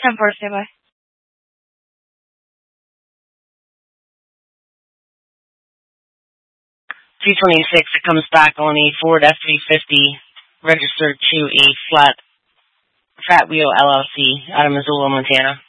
10-4, standby. 226, it comes back on a Ford F-350, registered to a Fat Wheel LLC out of Missoula, Montana.